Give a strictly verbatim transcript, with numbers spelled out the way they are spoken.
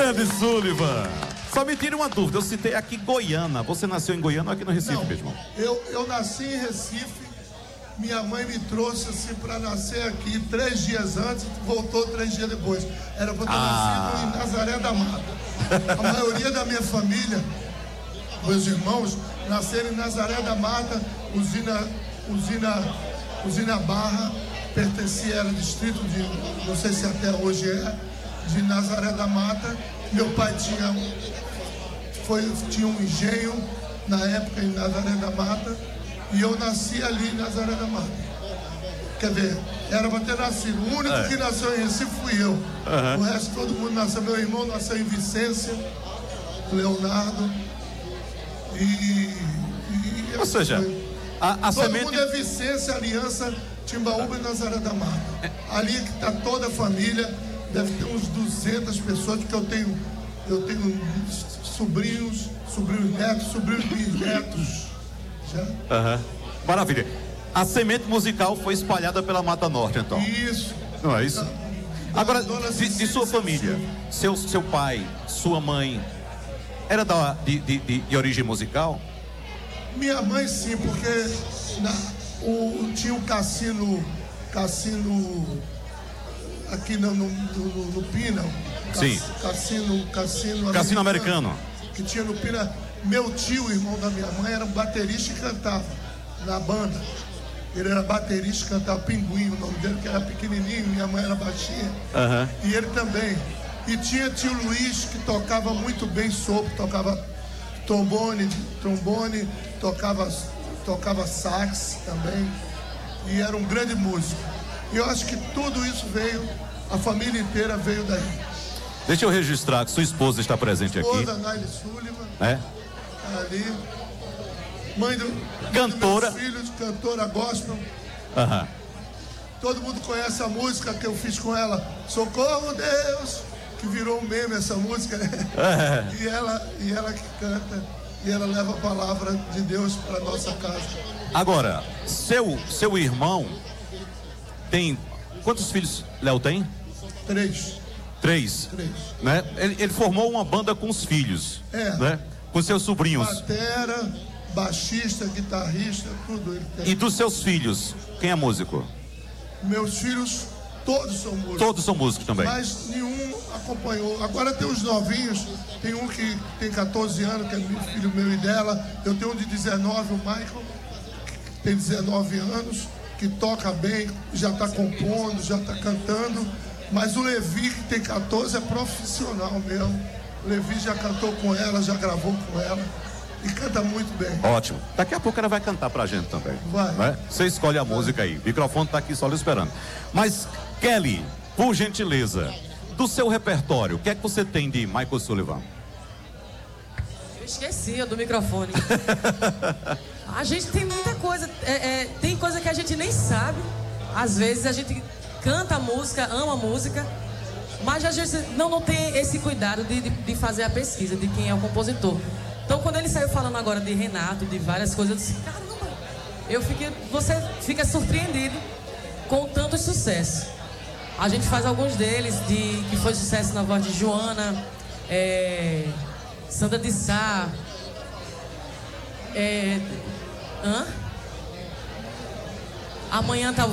Grande Sullivan. Só me tira uma dúvida, eu citei aqui Goiânia. Você nasceu em Goiânia ou aqui no Recife Não, mesmo? Eu, eu nasci em Recife. Minha mãe me trouxe assim para nascer aqui três dias antes, voltou três dias depois. Era para ter ah. nascido em Nazaré da Mata. A maioria da minha família, meus irmãos, nasceram em Nazaré da Mata, usina, usina, usina Barra, pertencia, era distrito de, não sei se até hoje é, de Nazaré da Mata. Meu pai tinha, foi, tinha um engenho na época em Nazaré da Mata. E eu nasci ali em Nazaré da Mata. Quer ver, era para ter nascido. O único é. que nasceu em Recife fui eu. Uhum. O resto todo mundo nasceu. Meu irmão nasceu em Vicência, Leonardo. E. e Ou seja, a, a todo semente... mundo é Vicência, Aliança, Timbaúba e Nazaré da Mata. É. Ali que está toda a família. Deve ter uns duzentas pessoas, porque eu tenho, eu tenho sobrinhos, sobrinhos netos, sobrinhos bisnetos. Uhum. Maravilha. A semente musical foi espalhada pela Mata Norte, então. Isso. Não é isso? Agora, de, de sua família, seu, seu pai, sua mãe, era da, de, de, de, de origem musical? Minha mãe sim, porque na, o, tinha um cassino, cassino aqui no, no, no, no Pina. Sim. Cassino, cassino, cassino americano, americano. Que tinha no Pina. Meu tio, irmão da minha mãe, era um baterista e cantava na banda. Ele era baterista e cantava, Pinguim, o nome dele, que era pequenininho, minha mãe era baixinha. Uhum. E ele também. E tinha tio Luiz, que tocava muito bem sopro, tocava trombone, trombone, tocava, tocava sax também. E era um grande músico. E eu acho que tudo isso veio, a família inteira veio daí. Deixa eu registrar que sua esposa está presente esposa, aqui. Esposa, Naile Sullivan. É? Ali, mãe do cantora, dos meus filhos, cantora gospel. Uhum. Todo mundo conhece a música que eu fiz com ela, Socorro Deus, que virou um meme essa música. É. E ela, e ela que canta, e ela leva a palavra de Deus para nossa casa. Agora, seu seu irmão tem quantos filhos Léo tem? Três. Três. Três. Né? Ele, ele formou uma banda com os filhos. É. Né? Com seus sobrinhos. Batera, baixista, guitarrista, tudo ele tem. E dos seus filhos, quem é músico? Meus filhos, todos são músicos. Todos são músicos também. Mas nenhum acompanhou. Agora tem os novinhos, tem um que tem catorze anos, que é filho meu e dela. Eu tenho um de dezenove, o Michael, que tem dezenove anos, que toca bem, já está compondo, já está cantando. Mas o Levi, que tem catorze, é profissional mesmo. O Levi já cantou com ela, já gravou com ela e canta muito bem. Ótimo. Daqui a pouco ela vai cantar pra gente também. Vai. Né? Você escolhe a vai. música aí. O microfone tá aqui só lhe esperando. Mas, Kelly, por gentileza, do seu repertório, o que é que você tem de Michael Sullivan? Eu esqueci do microfone. A gente tem muita coisa. É, é, tem coisa que a gente nem sabe. Às vezes a gente canta a música, ama a música, mas a gente não, não tem esse cuidado de, de, de fazer a pesquisa de quem é o compositor. Então, quando ele saiu falando agora de Renato, de várias coisas, eu disse, caramba, eu fiquei, você fica surpreendido com tanto sucesso. A gente faz alguns deles, de, que foi sucesso na voz de Joana, é, Sandra de Sá, é, hã? Amanhã tá